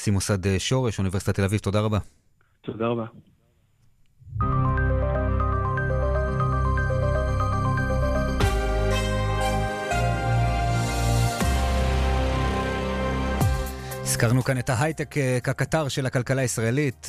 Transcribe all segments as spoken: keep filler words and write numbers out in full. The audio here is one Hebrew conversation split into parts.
נשיא מוסד שורש, אוניברסיטת תל אביב, תודה רבה. תודה רבה. הזכרנו כאן את ההייטק כקטר של הכלכלה הישראלית,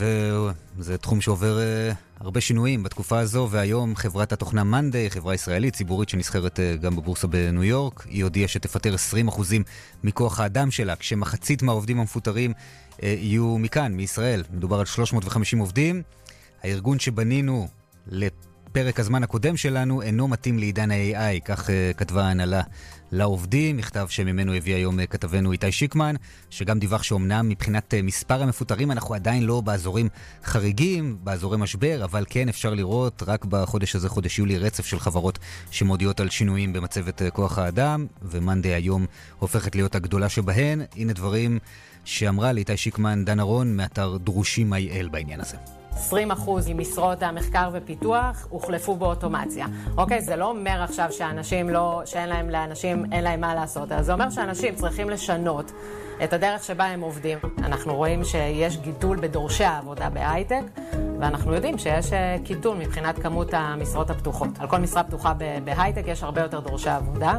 וזה תחום שעובר הרבה שינויים בתקופה הזו, והיום חברת התוכנה מאנדיי, חברה ישראלית ציבורית שנסחרת גם בבורסה בניו יורק, היא הודיעה שתפטר עשרים אחוז מכוח האדם שלה, כשמחצית מהעובדים המפוטרים יהיו מכאן, מישראל. מדובר על שלוש מאות וחמישים עובדים. הארגון שבנינו לפרק הזמן הקודם שלנו אינו מתאים לעידן ה-איי איי, כך כתבה ההנהלה לעובדים, מכתב שממנו הביא היום כתבנו איתי שיקמן, שגם דיווח שאומנם מבחינת מספר המפוטרים אנחנו עדיין לא באזורים חריגים, באזורי משבר, אבל כן אפשר לראות רק בחודש הזה, חודש יולי, רצף של חברות שמודיעות על שינויים במצבת כוח האדם, ומאנדיי היום הופכת להיות הגדולה שבהן. הנה דברים שאמרה לאיתי שיקמן דן ארון מאתר דרושים איי אל בעניין הזה. עשרים אחוז ממשרות המחקר ופיתוח הוחלפו באוטומציה. אוקיי, זה לא אומר עכשיו שאנשים לא, שאין להם לאנשים, אין להם מה לעשות. זה אומר שאנשים צריכים לשנות את הדרך שבה הם עובדים. אנחנו רואים שיש גידול בדורשי העבודה בהייטק, ואנחנו יודעים שיש גידול מבחינת כמות המשרות הפתוחות. על כל משרה פתוחה בהייטק יש הרבה יותר דורשי עבודה.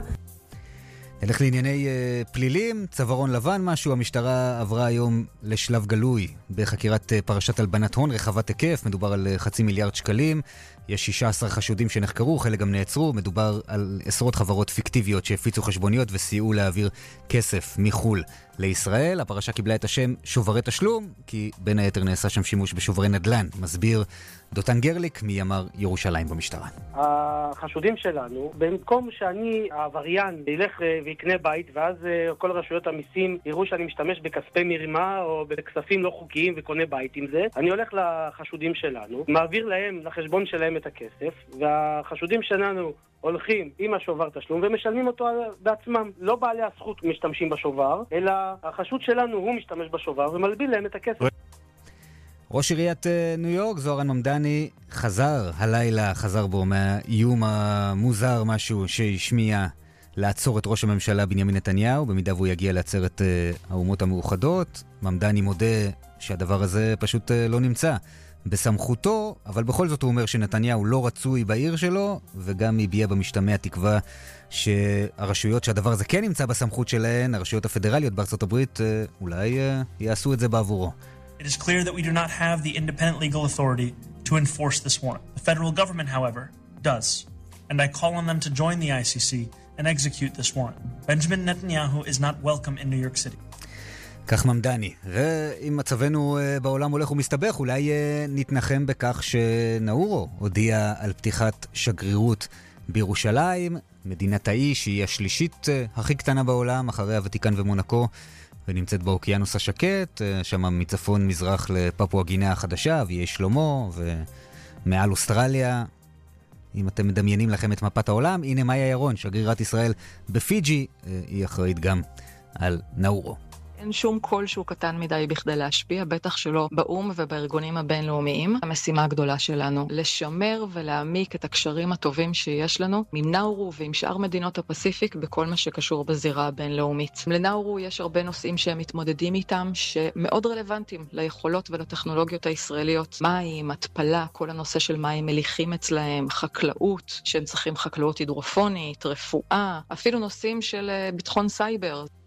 נלך לענייני uh, פלילים, צווארון לבן משהו, המשטרה עברה היום לשלב גלוי בחקירת uh, פרשת הלבנת הון רחבת היקף, מדובר על uh, חצי מיליארד שקלים, יש שישה עשר חשודים שנחקרו, חלק גם נעצרו, מדובר על עשרות חברות פיקטיביות שהפיצו חשבוניות וסייעו להעביר כסף מחול לישראל. הפרשה קיבלה את השם שוברי תשלום, כי בין היתר נעשה שם שימוש בשוברי נדל"ן, מסביר דותן גרליק מימ"ר ירושלים במשטרה. החשודים שלנו, במקום שאני העבריין ילך ויקנה בית, ואז כל רשויות המיסים יראו שאני משתמש בכספי מרמה או בכספים לא חוקיים וקונה בית עם זה, אני הולך לחשודים שלנו, מעביר להם לחשבון שלהם את הכסף, והחשודים שלנו הולכים עם השובר תשלום ומשלמים אותו בעצמם. לא בעלי הזכות משתמשים בשובר, אלא החשוד שלנו הוא משתמש בשובר ומלביל להם את הכסף. ראש עיריית ניו יורק, זוהרן ממדני, חזר הלילה, חזר בו מהאיום המוזר משהו שהשמיע לעצור את ראש הממשלה בנימין נתניהו, במידה והוא יגיע לעצרת האומות המאוחדות. ממדני מודה שהדבר הזה פשוט לא נמצא בסמכותו, אבל בכל זאת הוא אומר שנתניהו לא רצוי בעיר שלו, וגם הביע במשתמע תקווה שהרשויות שהדבר הזה כן נמצא בסמכות שלהן, הרשויות הפדרליות בארצות הברית, אולי יעשו את זה בעבורו. It is clear that we do not have the independent legal authority to enforce this warrant. The federal government, however, does. And I call on them to join the I C C and execute this warrant. Benjamin Netanyahu is not welcome in New York City. כך ממדני. ואם מצבנו בעולם הולך ומסתבך, אולי נתנחם בכך שנאורו הודיע על פתיחת שגרירות בירושלים, מדינת האי שהיא השלישית הכי קטנה בעולם, אחרי הוותיקן ומונקו, ונמצאת באוקיינוס השקט, שם מצפון מזרח לפפואה גינאה החדשה, ויהיה שלמה, ומעל אוסטרליה. אם אתם מדמיינים לכם את מפת העולם, הנה מאיה ירון, שגרירת ישראל בפיג'י, היא אחראית גם על נאורו. אין שום קול שהוא קטן מדי בכדי להשפיע, בטח שלא באום ובארגונים הבינלאומיים. המשימה הגדולה שלנו, לשמר ולהעמיק את הקשרים הטובים שיש לנו עם נאורו ועם שאר מדינות הפסיפיק בכל מה שקשור בזירה הבינלאומית. לנאורו יש הרבה נושאים שהם מתמודדים איתם, שמאוד רלוונטיים ליכולות ולטכנולוגיות הישראליות. מים, התפלה, כל הנושא של מים מליחים אצלהם, חקלאות, שהם צריכים חקלאות הידרופונית, רפואה, אפילו נושאים של ביטחון סייבר.